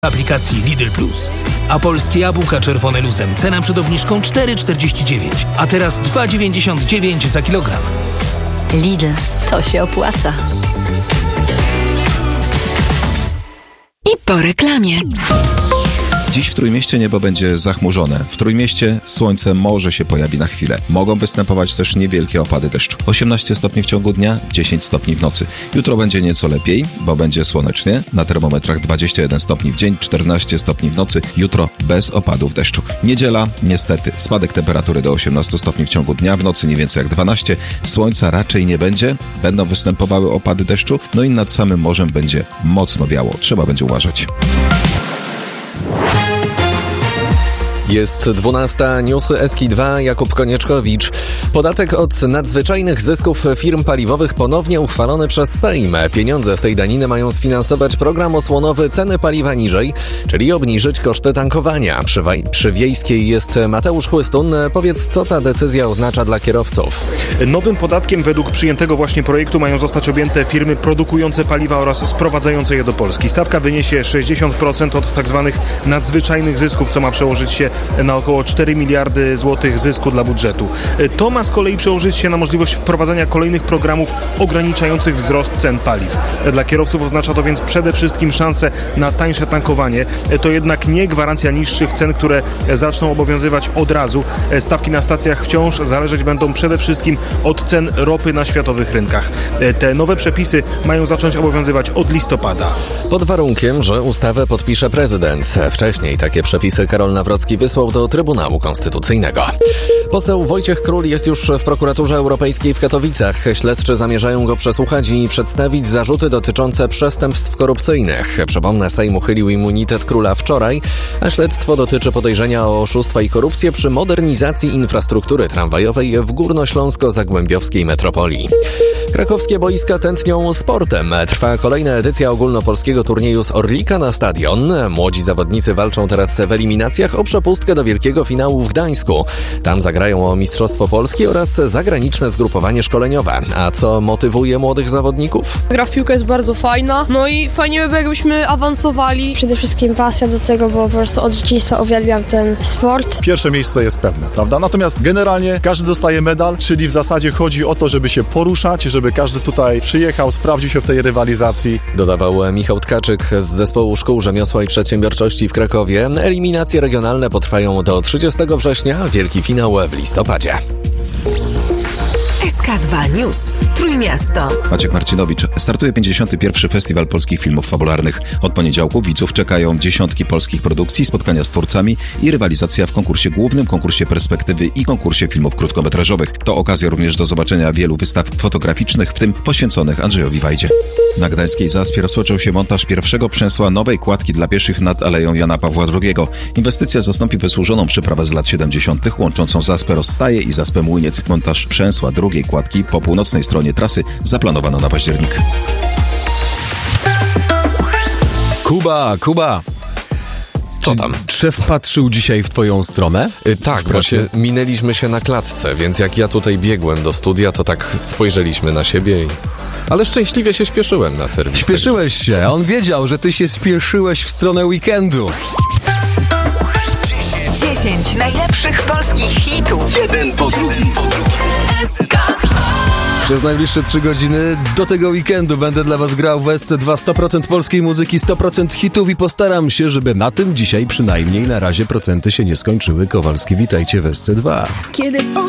aplikacji Lidl Plus. A polskie jabłka czerwone luzem cena przed obniżką 4,49, a teraz 2,99 za kilogram. Lidl, to się opłaca. I po reklamie. Dziś w Trójmieście niebo będzie zachmurzone. W Trójmieście słońce może się pojawi na chwilę. Mogą występować też niewielkie opady deszczu. 18 stopni w ciągu dnia, 10 stopni w nocy. Jutro będzie nieco lepiej, bo będzie słonecznie. Na termometrach 21 stopni w dzień, 14 stopni w nocy. Jutro bez opadów deszczu. Niedziela, niestety, spadek temperatury do 18 stopni w ciągu dnia, w nocy nie więcej jak 12. Słońca raczej nie będzie. Będą występowały opady deszczu. No i nad samym morzem będzie mocno wiało. Trzeba będzie uważać. Jest 12, newsy Eski2, Jakub Konieczkowicz. Podatek od nadzwyczajnych zysków firm paliwowych ponownie uchwalony przez Sejm. Pieniądze z tej daniny mają sfinansować program osłonowy Ceny paliwa niżej, czyli obniżyć koszty tankowania. Przy Wiejskiej jest Mateusz Chłystun. Powiedz, co ta decyzja oznacza dla kierowców? Nowym podatkiem według przyjętego właśnie projektu mają zostać objęte firmy produkujące paliwa oraz sprowadzające je do Polski. Stawka wyniesie 60% od tzw. nadzwyczajnych zysków, co ma przełożyć się na około 4 miliardy złotych zysku dla budżetu. To ma z kolei przełożyć się na możliwość wprowadzania kolejnych programów ograniczających wzrost cen paliw. Dla kierowców oznacza to więc przede wszystkim szansę na tańsze tankowanie. To jednak nie gwarancja niższych cen, które zaczną obowiązywać od razu. Stawki na stacjach wciąż zależeć będą przede wszystkim od cen ropy na światowych rynkach. Te nowe przepisy mają zacząć obowiązywać od listopada. Pod warunkiem, że ustawę podpisze prezydent. Wcześniej takie przepisy Karol Nawrocki wysłał do Trybunału Konstytucyjnego. Poseł Wojciech Król jest już w Prokuraturze Europejskiej w Katowicach. Śledczy zamierzają go przesłuchać i przedstawić zarzuty dotyczące przestępstw korupcyjnych. Przypomnę, Sejm uchylił immunitet Króla wczoraj, a śledztwo dotyczy podejrzenia o oszustwa i korupcję przy modernizacji infrastruktury tramwajowej w górnośląsko-zagłębiowskiej metropolii. Krakowskie boiska tętnią sportem. Trwa kolejna edycja ogólnopolskiego turnieju z Orlika na stadion. Młodzi zawodnicy walczą teraz w eliminacjach o przepustkę do wielkiego finału w Gdańsku. Tam zagrają o Mistrzostwo Polski oraz zagraniczne zgrupowanie szkoleniowe. A co motywuje młodych zawodników? Gra w piłkę jest bardzo fajna, no i fajnie by było, jakbyśmy awansowali. Przede wszystkim pasja do tego, bo po prostu od dzieciństwa uwielbiam ten sport. Pierwsze miejsce jest pewne, prawda? Natomiast generalnie każdy dostaje medal, czyli w zasadzie chodzi o to, żeby się poruszać, żeby każdy tutaj przyjechał, sprawdził się w tej rywalizacji. Dodawał Michał Tkaczyk z Zespołu Szkół Rzemiosła i Przedsiębiorczości w Krakowie. Eliminacje regionalne potrwają do 30 września, wielki finał w listopadzie. SK2 News. Trójmiasto. Maciek Marcinowicz. Startuje 51. Festiwal Polskich Filmów Fabularnych. Od poniedziałku widzów czekają dziesiątki polskich produkcji, spotkania z twórcami i rywalizacja w konkursie głównym, konkursie perspektywy i konkursie filmów krótkometrażowych. To okazja również do zobaczenia wielu wystaw fotograficznych, w tym poświęconych Andrzejowi Wajdzie. Na gdańskiej Zaspie rozpoczął się montaż pierwszego przęsła nowej kładki dla pieszych nad Aleją Jana Pawła II. Inwestycja zastąpi wysłużoną przeprawę z lat 70. łączącą Zaspę Rozstaje i Zaspę Młyniec. Montaż przęsła drugiej kładki po północnej stronie trasy zaplanowano na październik. Kuba! Co tam? Szef patrzył dzisiaj w twoją stronę? Tak, bo minęliśmy się na klatce, więc jak ja tutaj biegłem do studia, to tak spojrzeliśmy na siebie ale szczęśliwie się śpieszyłem na serwis. Śpieszyłeś się, on wiedział, że ty się spieszyłeś w stronę weekendu. 10 najlepszych polskich hitów. Jeden po drugim. SK. Przez najbliższe 3 godziny do tego weekendu będę dla was grał w SC2 100% polskiej muzyki, 100% hitów i postaram się, żeby na tym dzisiaj przynajmniej na razie procenty się nie skończyły. Kowalski, witajcie w SC2. Kiedy